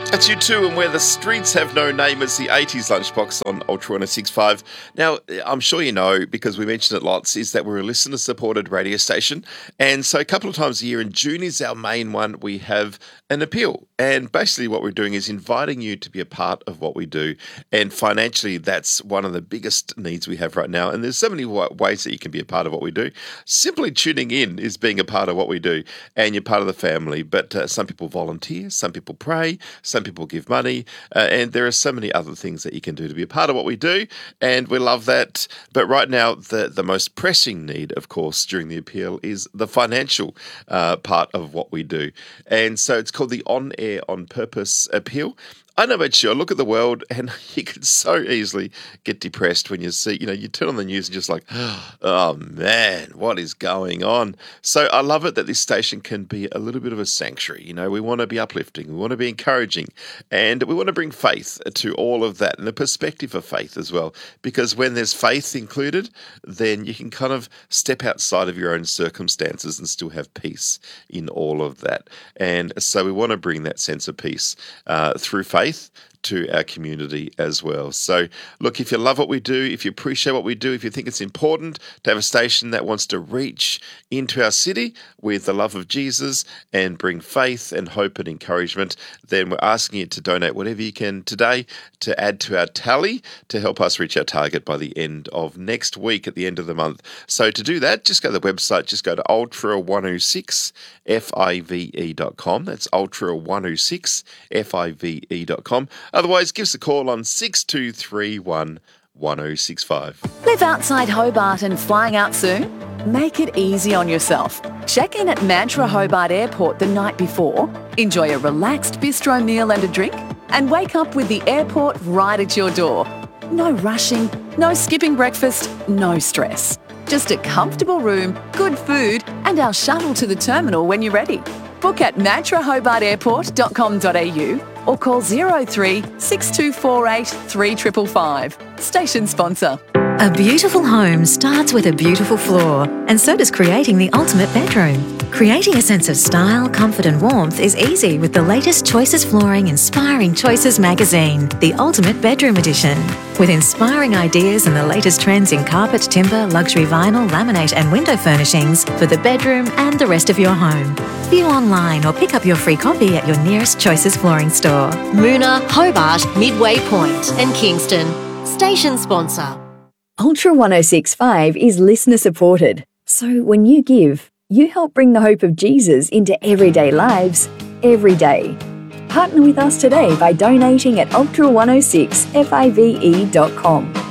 That's you too, and where the streets have no name is the 80s Lunchbox on Ultra 1065. Now, I'm sure you know, because we mentioned it lots, is that we're a listener-supported radio station. And so a couple of times a year, in June is our main one, we have an appeal. And basically what we're doing is inviting you to be a part of what we do. And financially, that's one of the biggest needs we have right now. And there's so many ways that you can be a part of what we do. Simply tuning in is being a part of what we do, and you're part of the family. But some people volunteer, some people pray, some people give money, and there are so many other things that you can do to be a part of what we do, and we love that. But right now, the most pressing need, of course, during the appeal is the financial part of what we do. And so it's called the On Air On Purpose appeal. I know about you. I look at the world and you can so easily get depressed when you see, you turn on the news and just like, oh man, what is going on? So I love it that this station can be a little bit of a sanctuary. We want to be uplifting, we want to be encouraging, and we want to bring faith to all of that and the perspective of faith as well. Because when there's faith included, then you can kind of step outside of your own circumstances and still have peace in all of that. And so we want to bring that sense of peace through faith to our community as well. So look, if you love what we do, if you appreciate what we do, if you think it's important to have a station that wants to reach into our city with the love of Jesus and bring faith and hope and encouragement, then we're asking you to donate whatever you can today to add to our tally to help us reach our target by the end of next week, at the end of the month. So to do that, just go to the website, just go to ultra106five.com. That's ultra106five.com. Otherwise, give us a call on 6231 1065. Live outside Hobart and flying out soon? Make it easy on yourself. Check in at Mantra Hobart Airport the night before, enjoy a relaxed bistro meal and a drink, and wake up with the airport right at your door. No rushing, no skipping breakfast, no stress. Just a comfortable room, good food, and our shuttle to the terminal when you're ready. Book at mantrahobartairport.com.au or call 03 6248 3555. Station sponsor. A beautiful home starts with a beautiful floor, and so does creating the ultimate bedroom. Creating a sense of style, comfort and warmth is easy with the latest Choices Flooring Inspiring Choices magazine, the Ultimate Bedroom Edition. With inspiring ideas and the latest trends in carpet, timber, luxury vinyl, laminate and window furnishings for the bedroom and the rest of your home. View online or pick up your free copy at your nearest Choices Flooring store. Moona, Hobart, Midway Point and Kingston. Station sponsor. Ultra 1065 is listener supported. So when you give, you help bring the hope of Jesus into everyday lives, every day. Partner with us today by donating at ultra106five.com.